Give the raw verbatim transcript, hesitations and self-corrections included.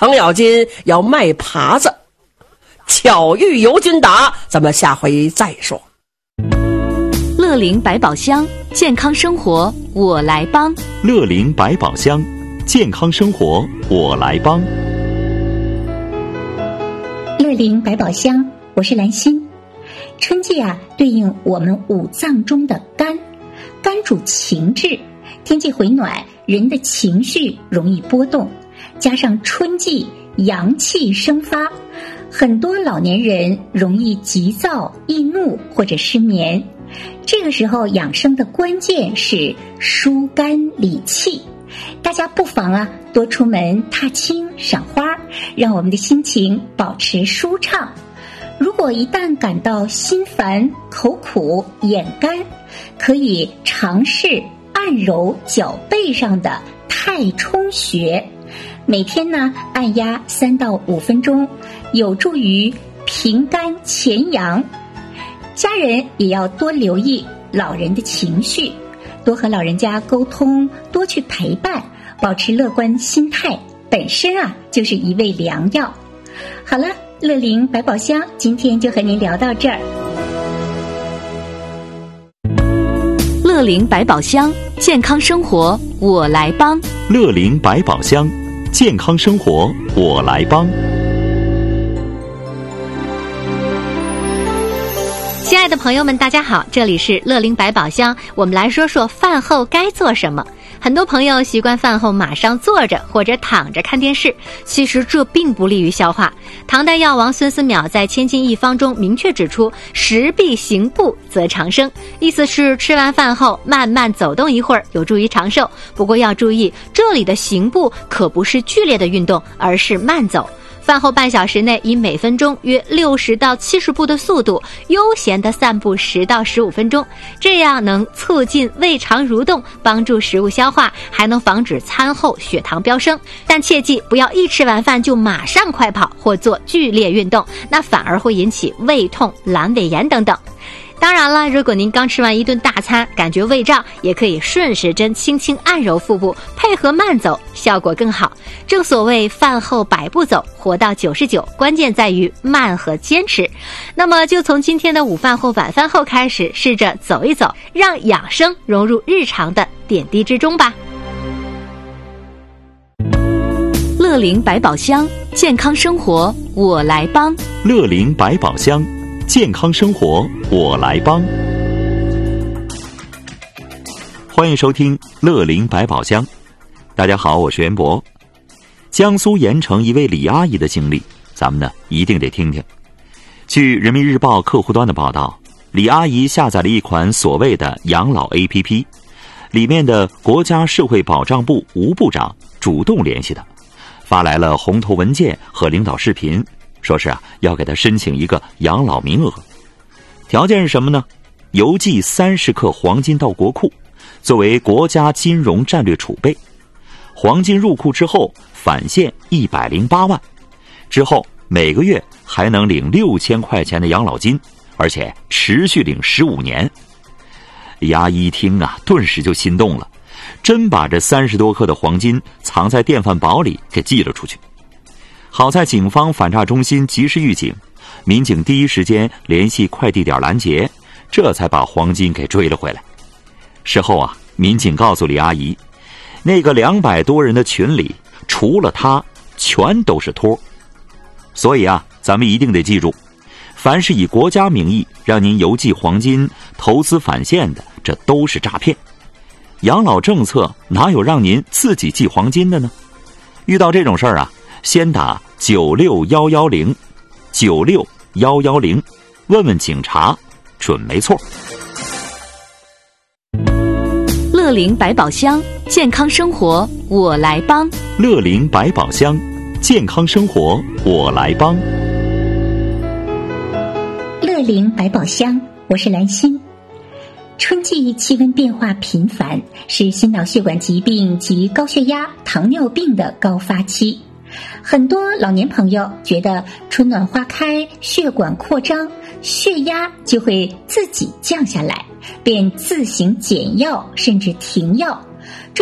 程咬金要卖耙子，巧遇尤金达，咱们下回再说。 乐龄百宝箱，健康生活我来帮。 乐龄百宝箱，健康生活我来帮。 乐龄百宝箱，我是兰心。春季啊，对应我们五脏中的肝，肝主情志，天气回暖，人的情绪容易波动，加上春季阳气生发，很多老年人容易急躁、易怒或者失眠。这个时候养生的关键是疏肝理气，大家不妨啊多出门踏青赏花，让我们的心情保持舒畅。如果一旦感到心烦、口苦、眼干，可以尝试按揉脚背上的太冲穴，每天呢按压三到五分钟，有助于平肝潜阳。家人也要多留意老人的情绪，多和老人家沟通，多去陪伴，保持乐观心态，本身啊就是一味良药。好了，乐龄百宝箱今天就和您聊到这儿。 乐龄百宝箱，健康生活我来帮。 乐龄百宝箱，健康生活我来帮。 亲爱的朋友们，大家好，这里是乐龄百宝箱，我们来说说饭后该做什么。很多朋友习惯饭后马上坐着或者躺着看电视，其实这并不利于消化。唐代药王孙思邈在《千金一方》中明确指出，食必行步则长生，意思是吃完饭后慢慢走动一会儿，有助于长寿。不过要注意，这里的行步可不是剧烈的运动，而是慢走。饭后半小时内，以每分钟约六十到七十步的速度，悠闲地散步十到十五分钟，这样能促进胃肠蠕动，帮助食物消化，还能防止餐后血糖飙升。但切记不要一吃完饭就马上快跑或做剧烈运动，那反而会引起胃痛、阑尾炎等等。当然了，如果您刚吃完一顿大餐，感觉胃胀，也可以顺时针轻轻按揉腹部，配合慢走，效果更好。正所谓饭后百步走，活到九十九，关键在于慢和坚持。那么就从今天的午饭或晚饭后开始，试着走一走，让养生融入日常的点滴之中吧。 乐龄百宝箱，健康生活我来帮。 乐龄百宝箱，健康生活我来帮。欢迎收听乐龄百宝箱。大家好，我是袁博。江苏盐城一位李阿姨的经历，咱们呢一定得听听。据人民日报客户端的报道，李阿姨下载了一款所谓的养老 A P P， 里面的国家社会保障部吴部长主动联系她，发来了红头文件和领导视频，说是啊要给她申请一个养老名额。条件是什么呢？邮寄三十克黄金到国库，作为国家金融战略储备。黄金入库之后返现一百零八万，之后每个月还能领六千块钱的养老金，而且持续领十五年。李阿姨一听啊，顿时就心动了，真把这三十多克的黄金藏在电饭煲里给寄了出去。好在警方反诈中心及时预警，民警第一时间联系快递点拦截，这才把黄金给追了回来。事后啊，民警告诉李阿姨，那个两百多人的群里，除了他，全都是托。所以啊，咱们一定得记住，凡是以国家名义让您邮寄黄金、投资返现的，这都是诈骗。养老政策哪有让您自己寄黄金的呢？遇到这种事儿啊，先打九六一一零，九六一一零，问问警察，准没错。 乐龄百宝箱，健康生活我来帮。 乐龄百宝箱，健康生活我来帮。 乐龄百宝箱，我是兰心。春季气温变化频繁，是心脑血管疾病及高血压、糖尿病的高发期。很多老年朋友觉得春暖花开，血管扩张，血压就会自己降下来，便自行减药甚至停药。